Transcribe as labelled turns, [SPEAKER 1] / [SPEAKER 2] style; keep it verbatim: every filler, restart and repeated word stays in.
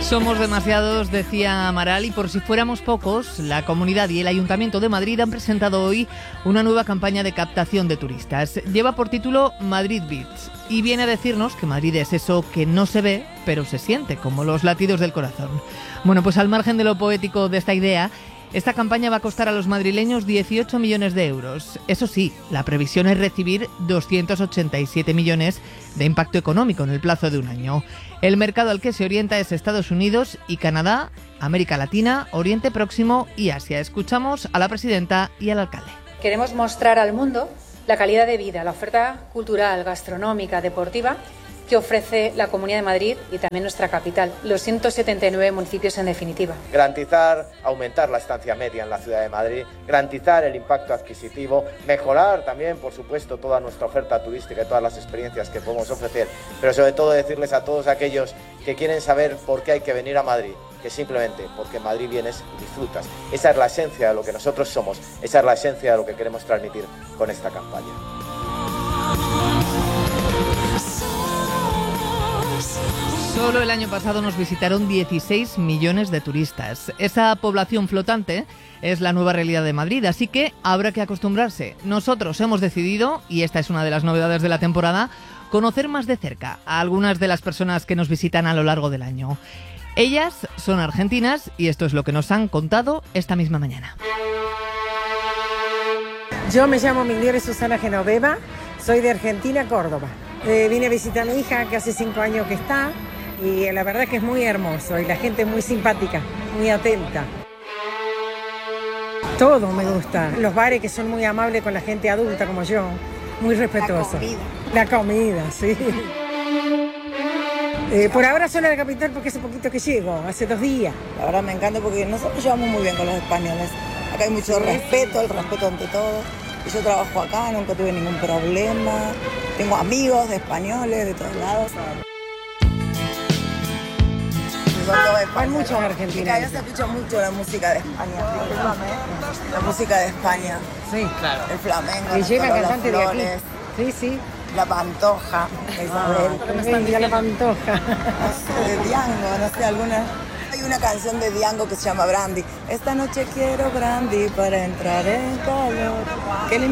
[SPEAKER 1] Somos demasiados, decía Amaral, y por si fuéramos pocos, la Comunidad y el Ayuntamiento de Madrid han presentado hoy una nueva campaña de captación de turistas. Lleva por título Madrid Beats y viene a decirnos que Madrid es eso que no se ve, pero se siente, como los latidos del corazón. Bueno, pues al margen de lo poético de esta idea, esta campaña va a costar a los madrileños dieciocho millones de euros. Eso sí, la previsión es recibir doscientos ochenta y siete millones de impacto económico en el plazo de un año. El mercado al que se orienta es Estados Unidos y Canadá, América Latina, Oriente Próximo y Asia. Escuchamos a la presidenta y al alcalde.
[SPEAKER 2] Queremos mostrar al mundo la calidad de vida, la oferta cultural, gastronómica, deportiva que ofrece la Comunidad de Madrid y también nuestra capital, los ciento setenta y nueve municipios en definitiva.
[SPEAKER 3] Garantizar, aumentar la estancia media en la ciudad de Madrid, garantizar el impacto adquisitivo, mejorar también, por supuesto, toda nuestra oferta turística y todas las experiencias que podemos ofrecer, pero sobre todo decirles a todos aquellos que quieren saber por qué hay que venir a Madrid, que simplemente porque en Madrid vienes y disfrutas. Esa es la esencia de lo que nosotros somos, esa es la esencia de lo que queremos transmitir con esta campaña.
[SPEAKER 1] Solo el año pasado nos visitaron dieciséis millones de turistas. Esa población flotante es la nueva realidad de Madrid, así que habrá que acostumbrarse. Nosotros hemos decidido, y esta es una de las novedades de la temporada, conocer más de cerca a algunas de las personas que nos visitan a lo largo del año. Ellas son argentinas y esto es lo que nos han contado esta misma mañana.
[SPEAKER 4] Yo me llamo Miguel Susana Genoveva, soy de Argentina, Córdoba. Eh, vine a visitar a mi hija, que hace cinco años que está, y la verdad que es muy hermoso, y la gente es muy simpática, muy atenta. Todo me gusta. Los bares que son muy amables con la gente adulta como yo, muy respetuosos. La comida. La comida, sí. Eh, por ahora solo a la capital porque hace poquito que llego, hace dos días.
[SPEAKER 5] La verdad me encanta porque nosotros llevamos muy bien con los españoles. Acá hay mucho sí, respeto, sí. El respeto ante todo. Yo trabajo acá, nunca tuve ningún problema. Tengo amigos de españoles de todos lados.
[SPEAKER 4] Hay muchos argentinos.
[SPEAKER 5] Acá se escucha mucho la música de España. La música de España.
[SPEAKER 4] Sí, claro.
[SPEAKER 5] El flamenco.
[SPEAKER 4] Y llega cantante de aquí. Sí, sí.
[SPEAKER 5] La Pantoja.
[SPEAKER 4] Isabel. Ah, la Pantoja.
[SPEAKER 5] No sé, de Diango, no sé, alguna. Hay una canción de Diango que se llama Brandy. Esta noche quiero brandy para entrar en calor. Qué